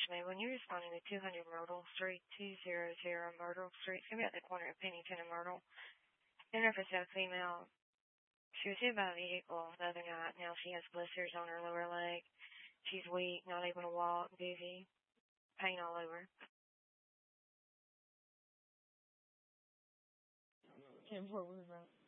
me. When you're responding to 200 Myrtle Street, 200 Myrtle Street, it's going to be at the corner of Pennington and Myrtle. And if it's a female, she was hit by a vehicle the other night. Now she has blisters on her lower leg. She's weak, not able to walk, dizzy, pain all over. And what was that?